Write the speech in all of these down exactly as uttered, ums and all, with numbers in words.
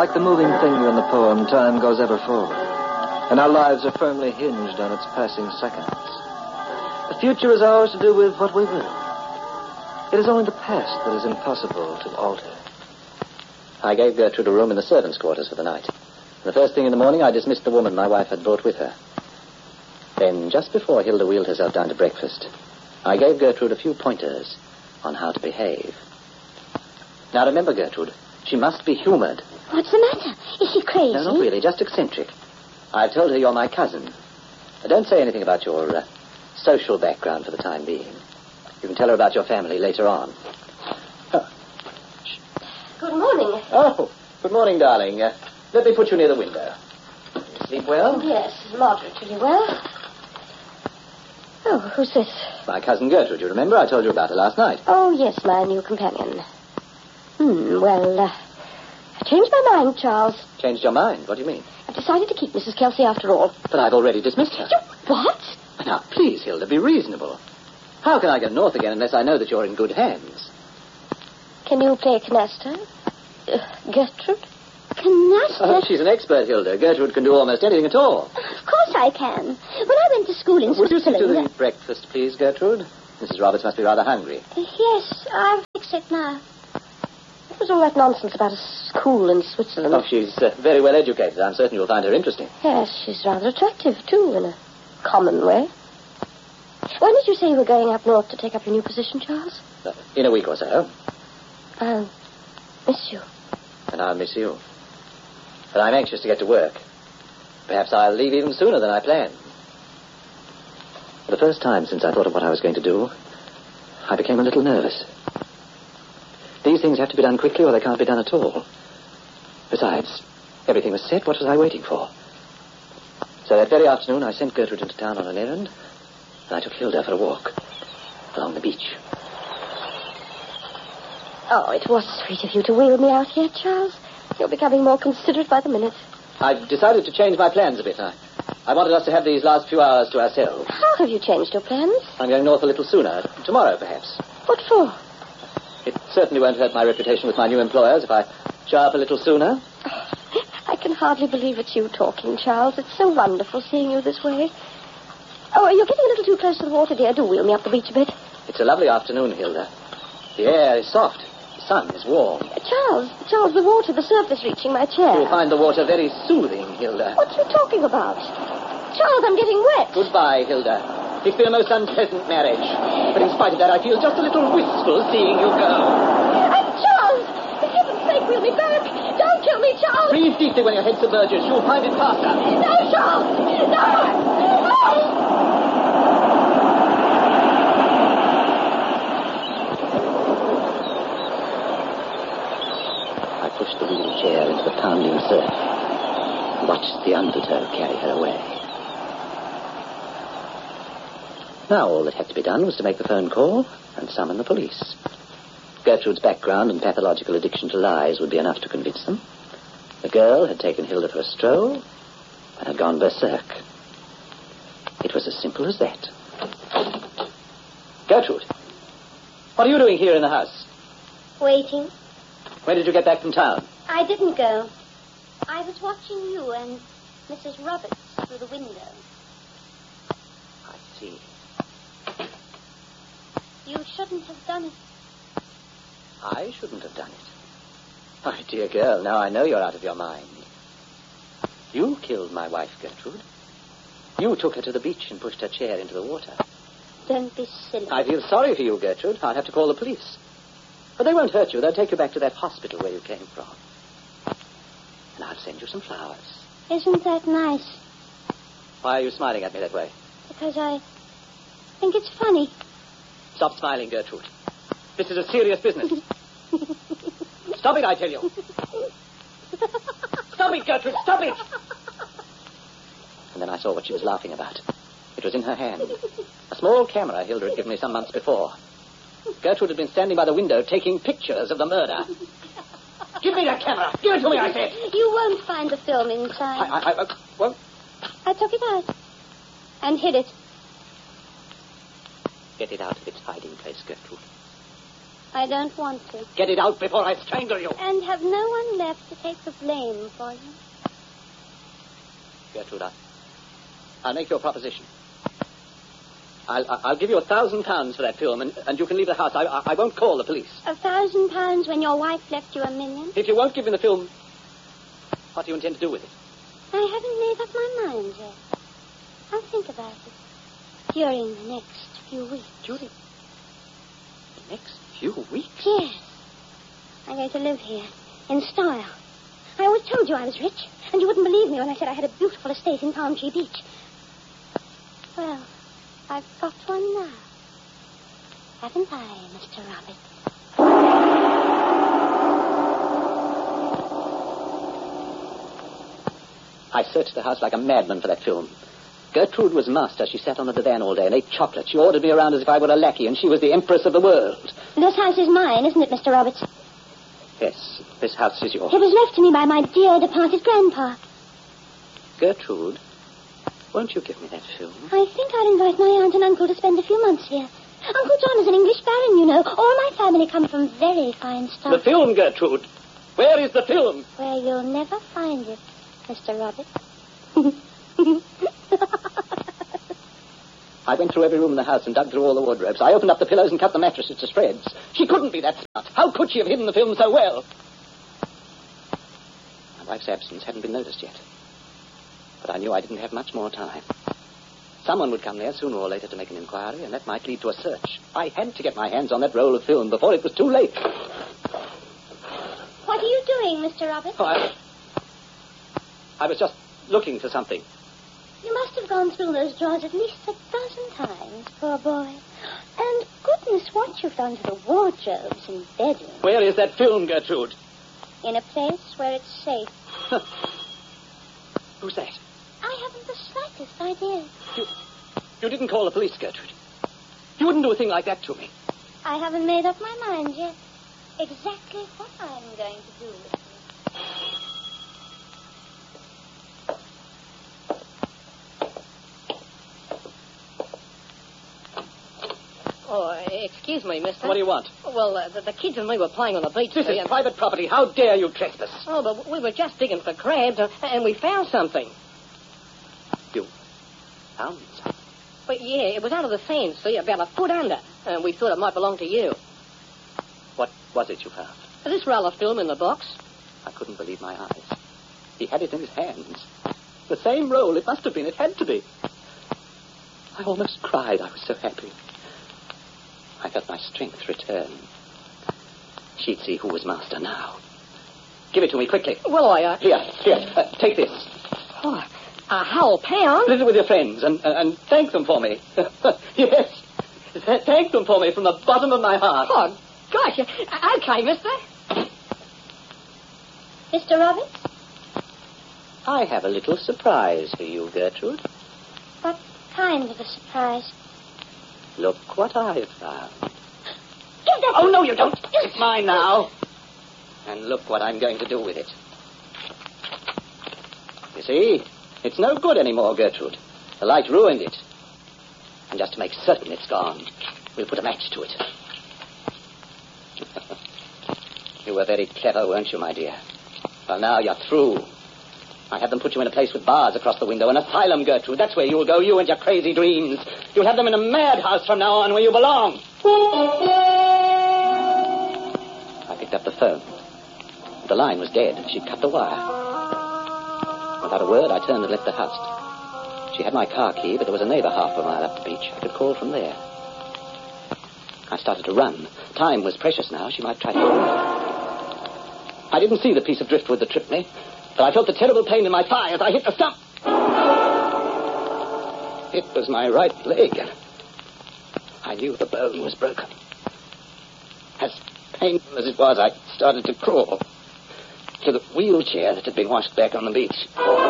Like the moving finger in the poem, time goes ever forward, and our lives are firmly hinged on its passing seconds. The future is ours to do with what we will. It is only the past that is impossible to alter. I gave Gertrude a room in the servants' quarters for the night. The first thing in the morning, I dismissed the woman my wife had brought with her. Then, just before Hilda wheeled herself down to breakfast, I gave Gertrude a few pointers on how to behave. Now, remember, Gertrude, she must be humored. What's the matter? Is she crazy? No, not really, just eccentric. I've told her you're my cousin. Don't say anything about your uh, social background for the time being. You can tell her about your family later on. Oh. Good morning. Oh, good morning, darling. Uh, let me put you near the window. Sleep well? Yes, moderately well. Oh, who's this? My cousin Gertrude, you remember? I told you about her last night. Oh, yes, my new companion. Hmm, well, uh, I changed my mind, Charles. Changed your mind? What do you mean? I've decided to keep Missus Kelsey after all. But I've already dismissed her. You, what? Now, please, Hilda, be reasonable. How can I go north again unless I know that you're in good hands? Can you play canasta? Uh, Gertrude? Canasta? Oh, she's an expert, Hilda. Gertrude can do almost anything at all. Of course I can. When I went to school in Would Switzerland... you stick to the breakfast, please, Gertrude? Missus Roberts must be rather hungry. Uh, yes, I'll fix it now. What was all that nonsense about a school in Switzerland? Oh, she's uh, very well educated. I'm certain you'll find her interesting. Yes, she's rather attractive, too, in a common way. When did you say you were going up north to take up your new position, Charles? Uh, in a week or so. I'll miss you. And I'll miss you. But I'm anxious to get to work. Perhaps I'll leave even sooner than I planned. For the first time since I thought of what I was going to do, I became a little nervous. These things have to be done quickly or they can't be done at all. Besides, everything was set. What was I waiting for? So that very afternoon, I sent Gertrude into town on an errand, and I took Hilda for a walk along the beach. Oh, it was sweet of you to wheel me out here, Charles. You're becoming more considerate by the minute. I've decided to change my plans a bit. I, I wanted us to have these last few hours to ourselves. How have you changed your plans? I'm going north a little sooner. Tomorrow, perhaps. What for? It certainly won't hurt my reputation with my new employers if I show up a little sooner. Oh, I can hardly believe it's you talking, Charles. It's so wonderful seeing you this way. Oh, you're getting a little too close to the water, dear. Do wheel me up the beach a bit. It's a lovely afternoon, Hilda. The air is soft. The sun is warm. Uh, Charles, Charles, the water, the surface reaching my chair. You'll find the water very soothing, Hilda. What are you talking about? Charles, I'm getting wet. Goodbye, Hilda. It's been a most unpleasant marriage. But in spite of that, I feel just a little wistful seeing you go. Uh, Charles, for heaven's sake, wheel me back. Don't kill me, Charles. Breathe deeply when your head submerges. You'll find it faster. No, Charles. No. No. I pushed the wheelchair into the pounding surf and watched the undertow carry her away. Now all that had to be done was to make the phone call and summon the police. Gertrude's background and pathological addiction to lies would be enough to convince them. The girl had taken Hilda for a stroll and had gone berserk. It was as simple as that. Gertrude, what are you doing here in the house? Waiting. When did you get back from town? I didn't go. I was watching you and Missus Roberts through the window. I see. You shouldn't have done it. I shouldn't have done it. My dear girl, now I know you're out of your mind. You killed my wife, Gertrude. You took her to the beach and pushed her chair into the water. Don't be silly. I feel sorry for you, Gertrude. I'll have to call the police. But they won't hurt you. They'll take you back to that hospital where you came from. And I'll send you some flowers. Isn't that nice? Why are you smiling at me that way? Because I think it's funny. Stop smiling, Gertrude. This is a serious business. Stop it, I tell you. Stop it, Gertrude, stop it! And then I saw what she was laughing about. It was in her hand. A small camera Hilda had given me some months before. Gertrude had been standing by the window taking pictures of the murder. Give me that camera! Give it to me, I said! You won't find the film inside. I, I, I, well... I took it out and hid it. Get it out of its hiding place, Gertrude. I don't want to. Get it out before I strangle you. And have no one left to take the blame for you. Gertrude, I, I'll make you a proposition. I'll, I'll give you a thousand pounds for that film, and, and you can leave the house. I, I, I won't call the police. A thousand pounds when your wife left you a million? If you won't give me the film, what do you intend to do with it? I haven't made up my mind yet. I'll think about it during the next few weeks. Judy, the next few weeks? Yes. I'm going to live here in style. I always told you I was rich, and you wouldn't believe me when I said I had a beautiful estate in Palm Tree Beach. Well, I've got one now. Haven't I, Mister Rabbit? I searched the house like a madman for that film. Gertrude was master. She sat on the divan all day and ate chocolate. She ordered me around as if I were a lackey, and she was the empress of the world. This house is mine, isn't it, Mister Roberts? Yes, this house is yours. It was left to me by my dear departed grandpa. Gertrude, won't you give me that film? I think I'll invite my aunt and uncle to spend a few months here. Uncle John is an English baron, you know. All my family come from very fine stock. The film, Gertrude. Where is the film? Where you'll never find it, Mister Roberts. I went through every room in the house and dug through all the wardrobes. I opened up the pillows and cut the mattresses to shreds. She couldn't be that smart. How could she have hidden the film so well? My wife's absence hadn't been noticed yet. But I knew I didn't have much more time. Someone would come there sooner or later to make an inquiry, and that might lead to a search. I had to get my hands on that roll of film before it was too late. What are you doing, Mister Roberts? Oh, I... I was just looking for something. You must have gone through those drawers at least a dozen times, poor boy. And goodness, what you've done to the wardrobes and bedrooms. Where is that film, Gertrude? In a place where it's safe. Who's that? I haven't the slightest idea. You, you didn't call the police, Gertrude. You wouldn't do a thing like that to me. I haven't made up my mind yet. Exactly what I'm going to do with you. Oh, excuse me, mister. What do you want? Well, uh, the, the kids and me were playing on the beach. This see, is and... private property. How dare you trespass? Oh, but we were just digging for crabs, and, and we found something. You found something? But yeah, it was under the sand, see, about a foot under. And we thought it might belong to you. What was it you found? This roll of film in the box. I couldn't believe my eyes. He had it in his hands. The same roll. It must have been. It had to be. I almost cried. I was so happy. I felt my strength return. She'd see who was master now. Give it to me quickly. Well, I... Uh... Here, here. Uh, take this. Oh, a whole pound? Split it with your friends and, and, and thank them for me. Yes. Th- thank them for me from the bottom of my heart. Oh, gosh. Okay, mister. Mister Roberts? I have a little surprise for you, Gertrude. What kind of a surprise? Look what I've found. Give that... Oh, no, you don't. It's mine now. And look what I'm going to do with it. You see, it's no good anymore, Gertrude. The light ruined it. And just to make certain it's gone, we'll put a match to it. You were very clever, weren't you, my dear? Well, now you're through. I had them put you in a place with bars across the window, an asylum, Gertrude. That's where you'll go, you and your crazy dreams. You'll have them in a madhouse from now on where you belong. I picked up the phone. The line was dead. She'd cut the wire. Without a word, I turned and left the house. She had my car key, but there was a neighbor half a mile up the beach. I could call from there. I started to run. Time was precious now. She might try to call me. I didn't see the piece of driftwood that tripped me, but I felt the terrible pain in my thigh as I hit the stump. It was my right leg. I knew the bone was broken. As painful as it was, I started to crawl to the wheelchair that had been washed back on the beach.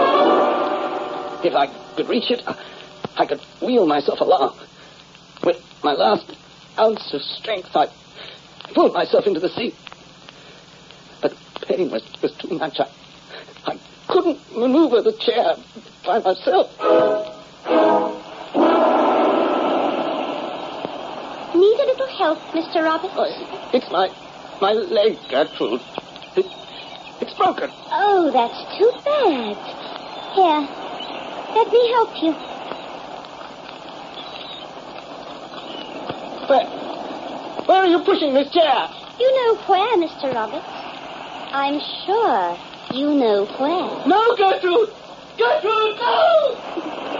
If I could reach it, I could wheel myself along. With my last ounce of strength, I pulled myself into the seat. But the pain was, was too much. I, I couldn't maneuver the chair by myself. Need a little help, Mister Roberts? Oh, it's my my leg, Gertrude. It, it's broken. Oh, that's too bad. Here, let me help you. Where, where are you pushing this chair? You know where, Mister Roberts. I'm sure you know where. No, Gertrude! Gertrude, no!